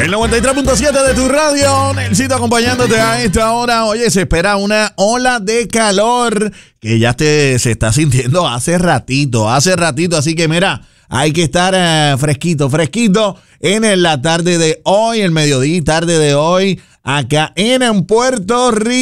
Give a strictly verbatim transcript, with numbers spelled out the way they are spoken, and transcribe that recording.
El noventa y tres punto siete de tu radio, Nelsito acompañándote a esta hora. Oye, se espera una ola de calor que ya te, se está sintiendo hace ratito, hace ratito. Así que mira, hay que estar uh, fresquito, fresquito en la tarde de hoy, el mediodía y tarde de hoy, acá en Puerto Rico.